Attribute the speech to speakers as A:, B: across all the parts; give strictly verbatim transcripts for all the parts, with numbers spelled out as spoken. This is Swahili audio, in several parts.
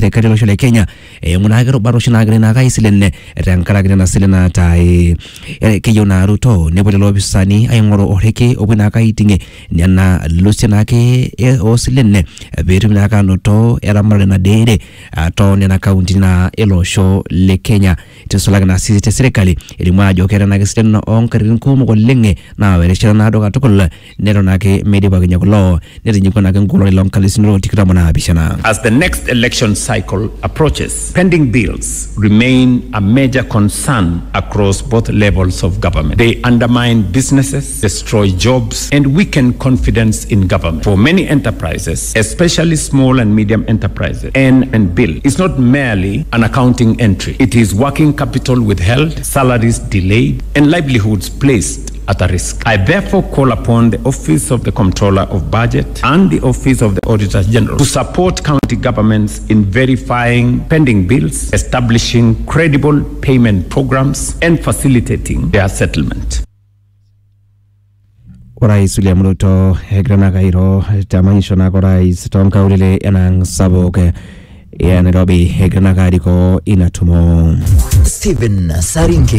A: serikali lo shule Kenya e munagero baro shinagre na kai silenne rankaragre na silena tai keyo na Ruto ne bole lobisani ay ngoro oreke obuna kai tinge nyana lusena ke e o silenne betu na ka noto era mare na dede ato ne na kaunti na elosho le Kenya tesolaga na sisi serikali elimwa jokera na gisilena on karin ko mo lenge na wele shira na doga tokol nero na ke medi bagnya ko ne nyiko na kan ko long kalisino tikra mona bishana.
B: As the next election cycle approaches, pending bills remain a major concern across both levels of government. They undermine businesses, destroy jobs, and weaken confidence in government. For many enterprises, especially small and medium enterprises, N and bill is not merely an accounting entry. It is working capital withheld, salaries delayed, and livelihoods placed at a risk. I therefore call upon the Office of the Comptroller of Budget and the Office of the Auditor General to support county governments in verifying pending bills, establishing credible payment programs, and facilitating their settlement.
A: Rais William Ruto hegrana kairo tamanyisho na rais tonka ulile enang saboke ya Nairobi hegrana kariko inatumo.
C: Stephen Saringe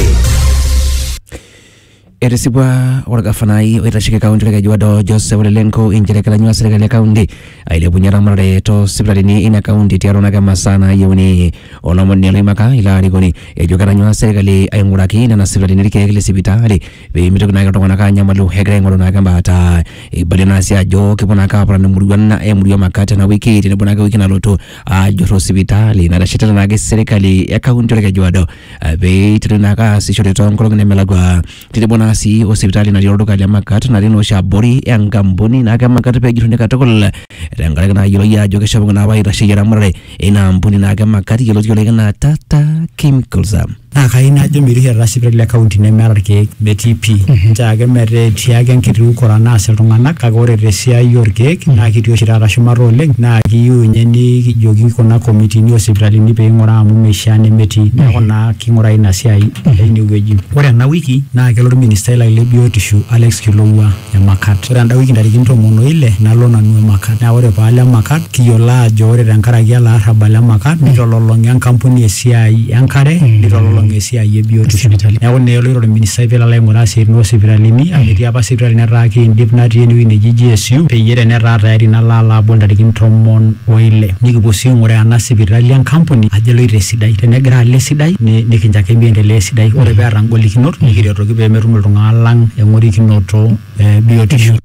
A: Eresibwa waragafanai oitashike kaunti leke juwado Joseph Lelenko injele kala nyua serikali ya kaunti aile bunyara mrade to sibralini ina kaunti tiarona kama sana yuni olomoni alimaka ila aligoni ejo kala nyua serikali ayunguraki na sibralini like kile sibitali be mito kuna kato kana kanya malu hegre ngoro na kamba ata balena sia jo kibona ka para murugana e muriyo makata na wiki tene bona ka wiki na loto a joro sibitali na dashita na ge serikali ya kaunti leke juwado be tena ka sishore to ngoro ne melagwa tene bona si hospitali na yorodo kali makata na rino shabori engamboni na kama makata pe gitunde katokol rangala na yolo ya joge shabu na bai rashira mare ina ambuni na kama makata yolo yolo na Tata Chemicals
D: na kaina jo miri hera hospitali ya county ne merke btp jaage mere tiage nkiru korana seltongana kagore resia yorke na kitio shirara shumaro leng na kiyu nyeni jogi kona committee ni hospitali ni pe ngora mu meshane meti na kona kingora ina siai ni weji ore na wiki na kelo minister la lebio tishu Alex Kilowa ya makat ore nda wiki ndari kinto mono ile na lona nu makat na ore pale makat kiyola jore rankara gyala rabala makat ni lolonga kampuni ya siai yankare ni lolonga ngesi aye bio hospitali ya wone yolo ro minister vela la ngora se no hospitali ni ameti aba hospitali na raki indip na tieni wine G G S U pe yere na rata yari na la la bonda dikin tomon oile ni kibosi ngora ana hospitali ya company ajelo ire sidai tene gra le sidai ne ne kinjake biende le sidai ore be arangoli kinot ni kireto kibe merumo tungalang engori kinoto bio tissue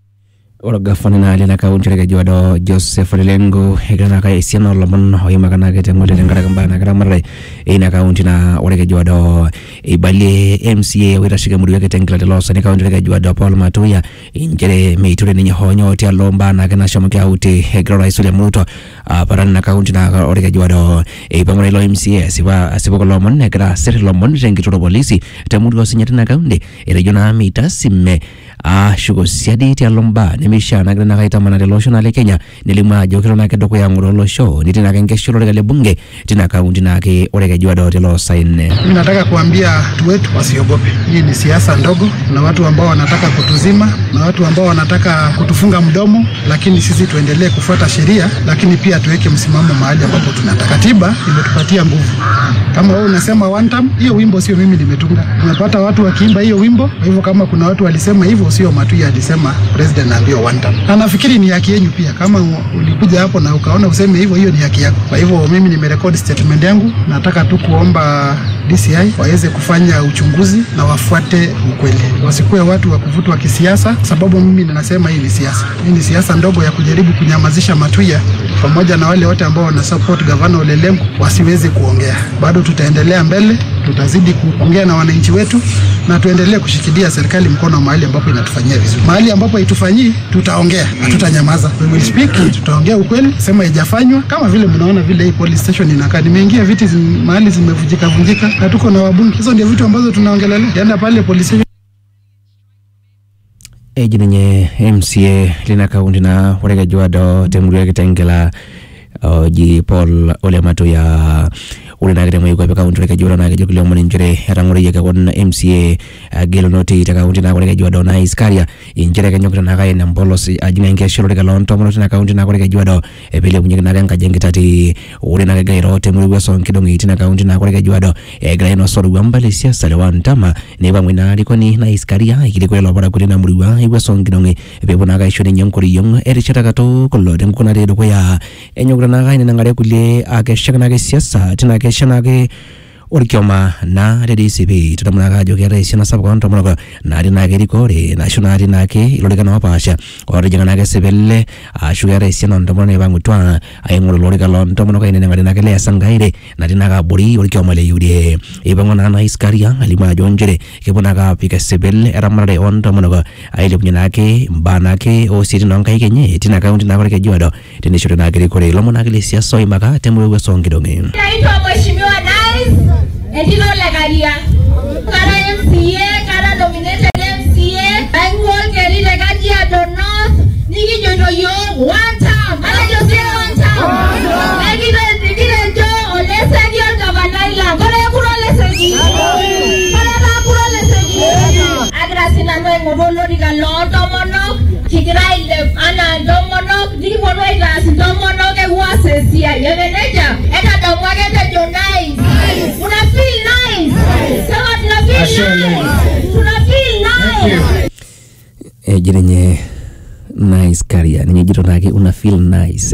A: ora gafana na ale na kaunti leke juwado Joseph Lelengo hegrana ka isiano lomon hoyima kana kete ngode lengara kamba na kara mare ina kaunti na oreke juwado ibali M C A wira shike muri yake tengla de losa ni kaunti leke juwado Paul Matuya injere meiture ni honyo tia lomba na kana shomo kia uti hegrana isule muruto parani na kaunti na oreke juwado ibangore lo M C A siba siba lomon negra seri lomon rengitoro polisi temuri osinyati na kaunti irejona mita simme a shugo siadi tia lomba misha na grana kaita mana de losho na le Kenya nilima jokero na kedoko ya ngoro losho nitina kenge shiro le bunge tina kaunti na ke orege juwado de lo saine.
E: Nataka kuambia watu wetu wasiogope. Hii ni siasa ndogo na watu ambao wanataka kutuzima na watu ambao wanataka kutufunga mdomo, lakini sisi tuendelee kufuata sheria, lakini pia tuweke msimamo mahali ambapo tunataka. Katiba imetupatia nguvu. Kama wewe unasema one time, hiyo wimbo sio mimi nimetunga. Tunapata watu wakiimba hiyo wimbo. Kwa hivyo kama kuna watu walisema hivyo, sio Matuya alisema president ambio one time. Na nafikiri ni haki yenu pia. Kama ulikuja hapo na ukaona useme hivyo, hiyo ni haki yako. Kwa hivyo mimi nimerekodi statement yangu. Nataka tu kuomba D C I waweze kufanya uchunguzi na wafuate ukweli. Wasikuwe watu wa kuvutwa kisiasa, sababu mimi ninasema hii ni siasa. Hii ni siasa ndogo ya kujaribu kunyamazisha Matuya pamoja na wale wote ambao wana support Governor Ole Lenku wasiweze kuongea. Bado tutaendelea mbele, tutazidi kuongea na wananchi wetu na tuendelee kushikilia serikali mkono mahali ambapo inatufanyia vizuri. Mahali ambapo haitufanyii tutaongea, hatutanyamaza. We will speak, tutaongea ukweli, sema haijafanywa. Kama vile mnaona vile hii police station inakaa, nimeingia viti zim, mahali zimevunjika vunjika, na tuko na wabunge. Hizo ndio vitu ambazo tunaongelelea. Yenda pale police station
A: ejinenye M C A lina kaunti na orege juwado temuri yake tengela Uh, ji Paul Ole Matuya ore na kete moyo kaunti ke jura na ke jokile mo njere rangore ye kon M C A gelo noti ta kaunti na ke jwa do na iskaria injere ke nyokta na ka ina mbolos ajina nge shiro ke lon to mo na kaunti na ke jwa do e bele bunye na ka jengi tati ore na ke gairo te mo weso nkidongi tina kaunti na ke jwa do e graino soru wambale siasa le wantama ne ba mwina likoni na iskaria ikili ko lo bara kulina muriwa iweso nkidongi e be bona ga shoni nyankuri yong e richata ka to kollo den kuna de ko ya e nyokta na ga ina ngare kulie ake shakana ke siasa tina ke shana ke Orkioma na D C B tutamuna ka jogera isina sab ko ntomo na ri na geri kore national na ke iloleka na wapasha ore jana ke sebelle a shugera isina ntomo ne bangutwa ay ngolo loleka lon ntomo ko ine ngari na ke le sangaire na ri na ka buri orkioma le yude e bangona na iskaria alima jonjere ke bona ka pika sebelle ramare on ntomo ko ay le bunya ke bana ke o siri non kai kenye tina kaunti na ko ke jodo tini shuri na geri kore lomo na ke le sia soi maka temu we songi donge
F: naitwa mheshimiwa Nice Edino Legaria, Kara M C A, Kara nominated M C A, I'm working Legaria do North, Niki Jojo Yo, one time, I just say one time. Niki Niki Jo, Olesa Gyo Gavanaila, Kara Kuro Lesegi, Kara Kuro Lesegi. Agrasina no Ngolo Diga Lord Domono, Kikira ile Ana Domono, Niki Bono Igas Domono ke wasesia, Yemeneja, Eka Domwage te Jo Nice. Una feel nice. Sama tuna feel nice. Tuna feel nice.
A: Eh jirenye nice karia ni jiro nake una feel nice.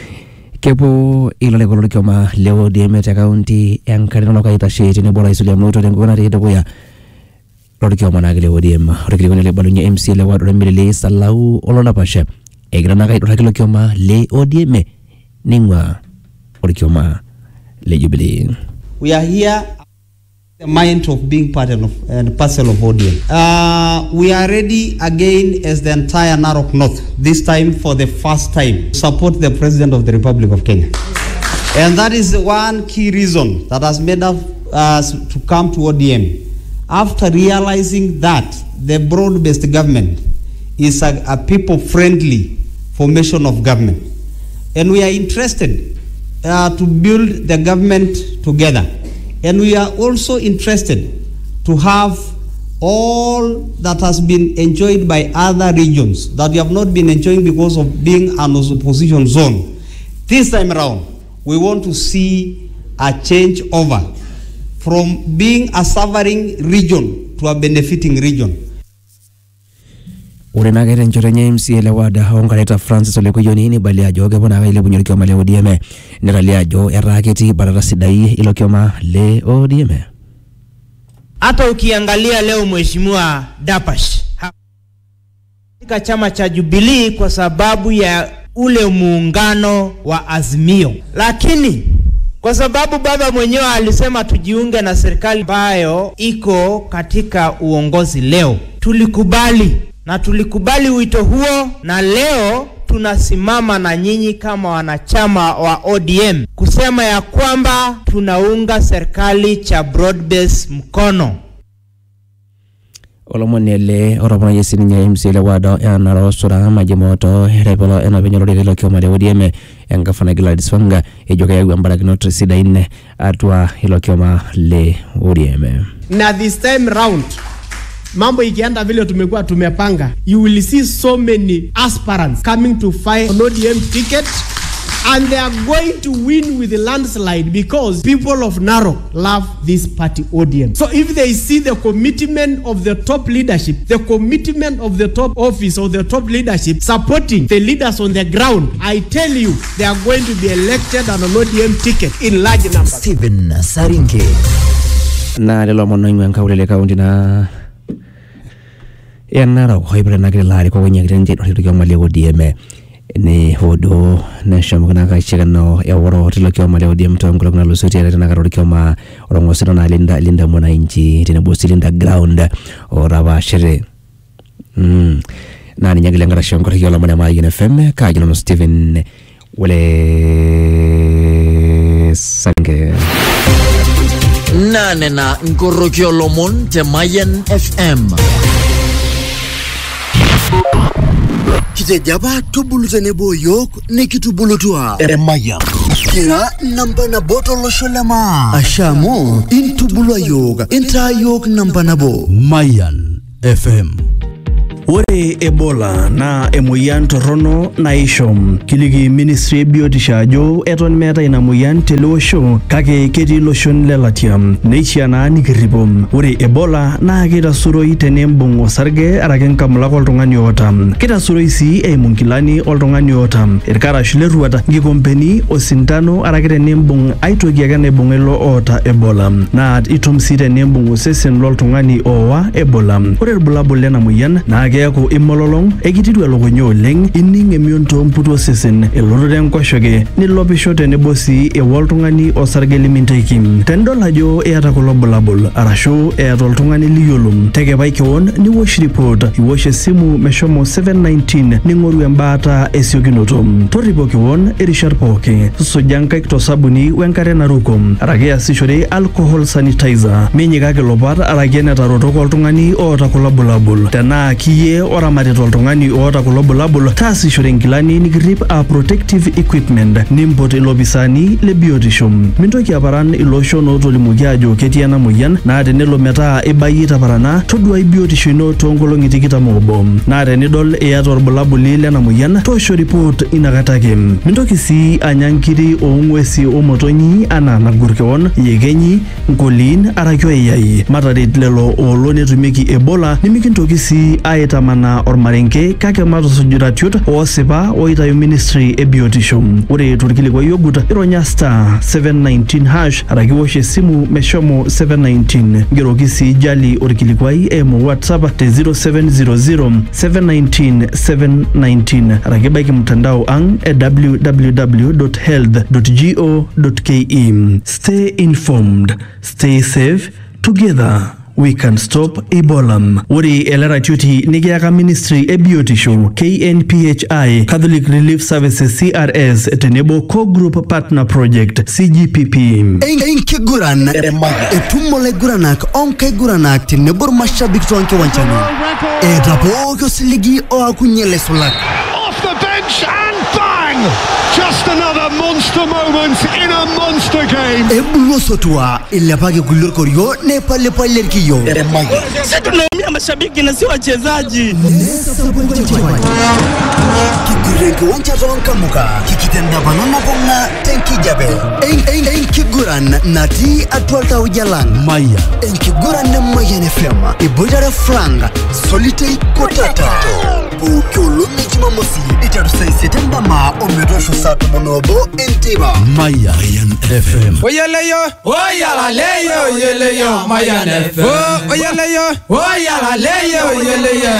A: Kepo ilo le kolori kama leo D M T county yang karino loka ita sheti ne bola isulia mnoto dengo na rede boya. Lori kama na leo D M. Ore kile le balunya M C le wadu remile salau olola pasha. E grana kai ora kilo kama le O D M ningwa. Ore kama le jubilee.
G: We are here, the mind of being part of and parcel of O D M. Uh, we are ready again as the entire Narok North, this time for the first time, support the President of the Republic of Kenya. And that is one key reason that has made us to come to O D M. After realizing that the broad-based government is a, a people-friendly formation of government. And we are interested Uh, to build the government together, and we are also interested to have all that has been enjoyed by other regions that we have not been enjoying because of being an opposition zone. This time around, we want to see a change over from being a suffering region to a benefiting region.
A: Ure na gere njorenye M C A le wada ongaleta Francis ole ko yoni ni bali ajo ke bona ile bunyori kama le O D M ne rali ajo eraketi barara sidai ilo kama le O D M.
H: Hata ukiangalia leo mheshimiwa Dapash katika chama cha Jubilee kwa sababu ya ule muungano wa Azimio, lakini kwa sababu baba mwenyewe alisema tujiunge na serikali ambayo iko katika uongozi leo, tulikubali na tulikubali wito huo, na leo tunasimama na nyinyi kama wanachama wa O D M kusema ya kwamba tunaunga serikali cha broad-based mkono.
A: Olomonele orobona yesini nya M C A le wada yana rosura majimoto rebelo ena benyolo de kama le O D M enga fana Gladys Wanga ejoka ya gwambara kinotri sida ine atwa hilo kama le O D M.
I: Na this time round mambo ikienda vile tumekuwa tumepanga, you will see so many aspirants coming to fight an O D M ticket, and they are going to win with a landslide because people of Narok love this party O D M. So if they see the commitment of the top leadership, the commitment of the top office or the top leadership supporting the leaders on the ground, I tell you, they are going to be elected on an O D M ticket in large numbers.
C: Stephen Saringe.
A: Na lelo mono ngwanka ulele kaunti na Yanara hoibre na gilari ko wanya grenje do kyo male O D M ni hodo na shamgana ka chigano ya woro tilo kyo male O D M to ngolo na lusuti ya na garo kyo ma orongo sino na linda linda mona inchi tina bosi linda ground oraba shere mm na ni nyagile ngara shongo kyo la mona ma yene fm ka jino Steven wale sange
C: nane na Ngorokyo Lomon te Mayen F M. Kitejaba tubulu tenebo yok nikitubulutua Emayan Kira namba na boto losholema Ashamo intubulua yok Inta yok namba na bo
J: Mayan F M. Ore Ebola na emoyian torrono naishom kiliki Ministry biotisho ajo eton meeta ina moyian tele osho kake ketii loshon lelatia neishaa naa nikirripo. Ore Ebola naa kitasuroi tenembung osarge araki nkamulak oltung'ani oota. Kitasuroi sii eimu nkilani oltung'ani oota, irkarash leruat, nkikompeni, osintano araki tenembung aitoki ake naibung ilo oota Ebola. Naa itum sii tenembung osesen loltung'ani oowa Ebola. Ore irbulabul lena moyian naa keeku imololong, ekititu elukunya oleng, ining emion toomputu osesen, elototo enkoshoke, nilopisho tenebo sii ewa oltung'ani osarge limintaiki. Tenidol ajo eeta kulo bulabul arashu eeta oltung'ani liyiolo, tekepai kewon niwosh report, iwosh esimu meshomo seven nineteen ning'oru embaata esiokinoto. Torripo kewon irishat pooki, suja nkaik tosabuni wenkare naruko, araki easishore alcohol sanitizer, minyikaki lopat araki enetarotok oltung'ani oota kulo bulabul. Tenaa kiyie oramatita oltung'ani oota kulo bulabul, taasishore nkilani nikirrip a protective equipment, nimpot ilopisani le biotisho. Mintoki aparan iloshon ootolimuoki ajo ketii ena moyian, naa tenelo metaa ibayie taparana, toduai biotisho ino toonkolong'i tikitam obo. Naa tenidol iyata orbulabuli lena moyian, toosho report inakata ake. Mintoki sii anya nkiri oong'uesi omotonyi anaa nagor kewon, yekenyi, nkoliin araki oiyai. Mataret lelo oolo netumieki Ebola nimikintoki sii aitamanaa ormarenke kake matusuj iratiot oosipa oitayu Ministry e biotisho. Ore torkilikwai ogut ironya star seven nineteen hash araki wosh esimu meshomo seven nineteen. Ngeroki sii jali orkilikwai eimu WhatsApp te zero seven zero zero seven nineteen seven nineteen araki baiki mtandao ang e w w w dot health dot go dot k e. Stay informed, stay safe, together we can stop Ebola. Ore eleratioti nikiaka Ministry e biotisho K N P H I, Catholic Relief Services C R S tenebo Co-Group Partner Project C G P P.
C: Enkiguran etumo leguranak onke guranak tenebo mashabik tonke wanchani etapo kosiligi o akunyele sulak
K: off the bench and bang, just another monster moment in a monster game.
C: Ebulo sotua ilapage kulur koryo ne pale pale kiyo
L: sisi tunaumia mashabiki na si wachezaji.
C: Kigurenge wancha ronka muka kikitenda banana bonga tenki jabe en en kiguran nati atwalta ujalang
J: Maya
C: en kiguran na Maya F M ibojara franga solite kotata Bukulu nijima mosi itarusa September ma omedosho sato monobo entiba
J: Maya F M.
M: Oyaleyo oyalaleyo oyaleyo Maya F M. Oyaleyo oyalaleyo oyaleyo